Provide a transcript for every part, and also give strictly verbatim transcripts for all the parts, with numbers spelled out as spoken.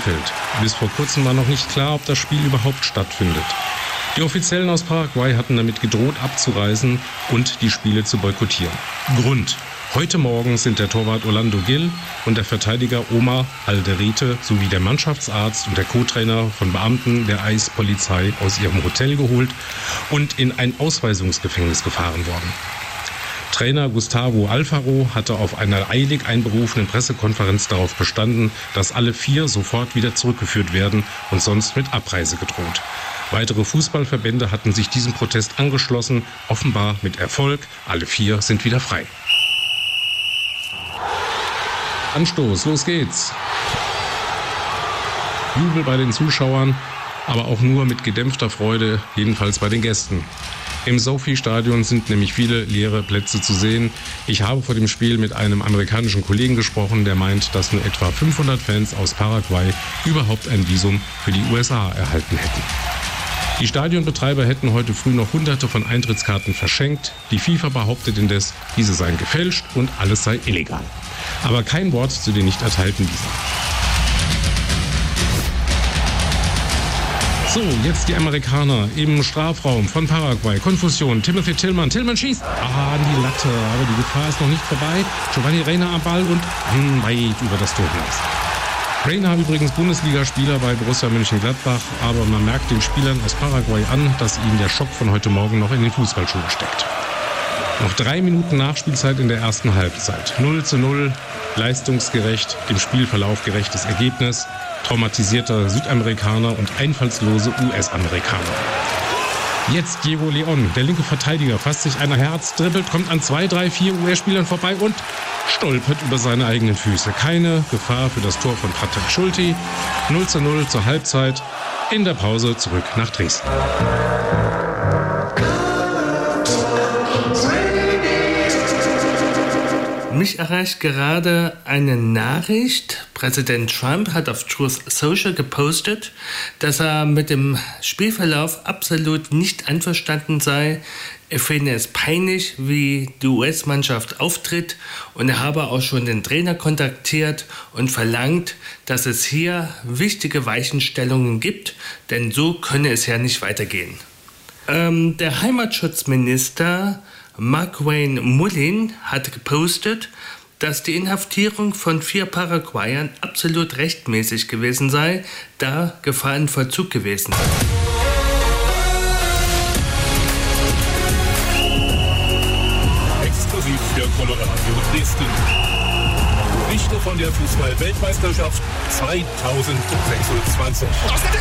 Spielfeld. Bis vor kurzem war noch nicht klar, ob das Spiel überhaupt stattfindet. Die Offiziellen aus Paraguay hatten damit gedroht, abzureisen und die Spiele zu boykottieren. Grund: Heute Morgen sind der Torwart Orlando Gil und der Verteidiger Omar Alderete sowie der Mannschaftsarzt und der Co-Trainer von Beamten der Eispolizei aus ihrem Hotel geholt und in ein Ausweisungsgefängnis gefahren worden. Trainer Gustavo Alfaro hatte auf einer eilig einberufenen Pressekonferenz darauf bestanden, dass alle vier sofort wieder zurückgeführt werden und sonst mit Abreise gedroht. Weitere Fußballverbände hatten sich diesem Protest angeschlossen, offenbar mit Erfolg. Alle vier sind wieder frei. Anstoß, los geht's. Jubel bei den Zuschauern, aber auch nur mit gedämpfter Freude, jedenfalls bei den Gästen. Im SoFi-Stadion sind nämlich viele leere Plätze zu sehen. Ich habe vor dem Spiel mit einem amerikanischen Kollegen gesprochen, der meint, dass nur etwa fünfhundert Fans aus Paraguay überhaupt ein Visum für die U S A erhalten hätten. Die Stadionbetreiber hätten heute früh noch hunderte von Eintrittskarten verschenkt. Die FIFA behauptet indes, diese seien gefälscht und alles sei illegal. Aber kein Wort zu den nicht erteilten Visa. So, jetzt die Amerikaner im Strafraum von Paraguay. Konfusion, Timothy Tillman. Tillman schießt. Ah, an die Latte. Aber die Gefahr ist noch nicht vorbei. Giovanni Reyna am Ball und hm, weit über das Tor hinaus. Reyna übrigens Bundesligaspieler bei Borussia Mönchengladbach. Aber man merkt den Spielern aus Paraguay an, dass ihnen der Schock von heute Morgen noch in den Fußballschuhen steckt. Noch drei Minuten Nachspielzeit in der ersten Halbzeit. null zu null, leistungsgerecht, dem Spielverlauf gerechtes Ergebnis. Traumatisierter Südamerikaner und einfallslose U S-Amerikaner. Jetzt Diego Leon, der linke Verteidiger, fasst sich ein Herz, dribbelt, kommt an zwei, drei, vier U S-Spielern vorbei und stolpert über seine eigenen Füße. Keine Gefahr für das Tor von Patrick Schulte. null zu null zur Halbzeit. In der Pause zurück nach Dresden. Mich erreicht gerade eine Nachricht. Präsident Trump hat auf Truth Social gepostet, dass er mit dem Spielverlauf absolut nicht einverstanden sei. Er finde es peinlich, wie die U S-Mannschaft auftritt, und er habe auch schon den Trainer kontaktiert und verlangt, dass es hier wichtige Weichenstellungen gibt, denn so könne es ja nicht weitergehen. Ähm, der Heimatschutzminister Markwayne Mullin hat gepostet, dass die Inhaftierung von vier Paraguayern absolut rechtmäßig gewesen sei, da Gefahr in Vollzug gewesen sei. Exklusiv für Colorado Dresden. Berichte von der Fußball-Weltmeisterschaft zweitausendsechsundzwanzig.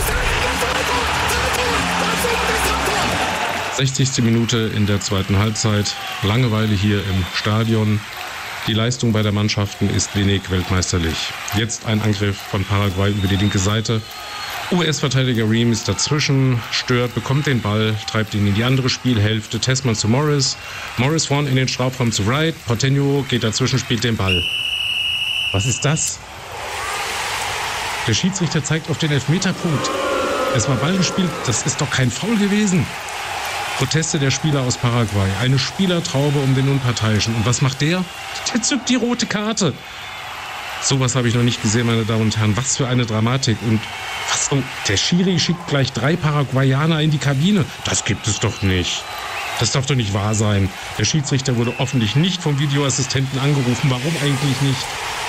sechzigste Minute in der zweiten Halbzeit. Langeweile hier im Stadion. Die Leistung beider Mannschaften ist wenig weltmeisterlich. Jetzt ein Angriff von Paraguay über die linke Seite. U S-Verteidiger Ream ist dazwischen, stört, bekommt den Ball, treibt ihn in die andere Spielhälfte. Tessmann zu Morris. Morris vorn in den Strafraum zu Wright. Porteño geht dazwischen, spielt den Ball. Was ist das? Der Schiedsrichter zeigt auf den Elfmeterpunkt. Es war Ball gespielt, das ist doch kein Foul gewesen. Proteste der Spieler aus Paraguay. Eine Spielertraube um den Unparteiischen. Und was macht der? Der zückt die rote Karte. Sowas habe ich noch nicht gesehen, meine Damen und Herren. Was für eine Dramatik. Und was? Oh, der Schiri schickt gleich drei Paraguayaner in die Kabine. Das gibt es doch nicht. Das darf doch nicht wahr sein. Der Schiedsrichter wurde offensichtlich nicht vom Videoassistenten angerufen. Warum eigentlich nicht?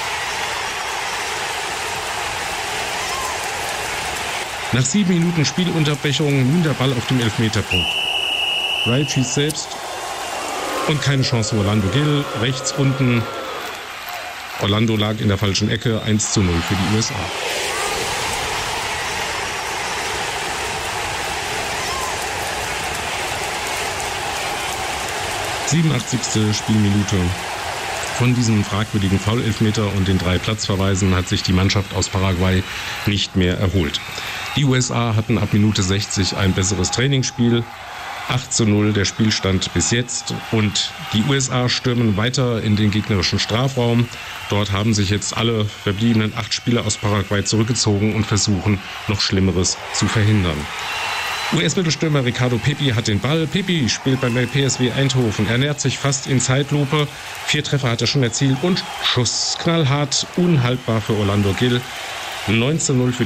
Nach sieben Minuten Spielunterbrechung nun der Ball auf dem Elfmeterpunkt. Wright schießt selbst und keine Chance für Orlando Gil. Rechts unten. Orlando lag in der falschen Ecke. eins zu null für die U S A. siebenundachtzigste Spielminute. Von diesem fragwürdigen Foul-Elfmeter und den drei Platzverweisen hat sich die Mannschaft aus Paraguay nicht mehr erholt. Die U S A hatten ab Minute sechzig ein besseres Trainingsspiel. acht zu null der Spielstand bis jetzt, und die U S A stürmen weiter in den gegnerischen Strafraum. Dort haben sich jetzt alle verbliebenen acht Spieler aus Paraguay zurückgezogen und versuchen, noch Schlimmeres zu verhindern. U S-Mittelstürmer Ricardo Pepi hat den Ball. Pepi spielt beim P S V Eindhoven. Er nähert sich fast in Zeitlupe. Vier Treffer hat er schon erzielt und Schuss knallhart, unhaltbar für Orlando Gil. neun zu null für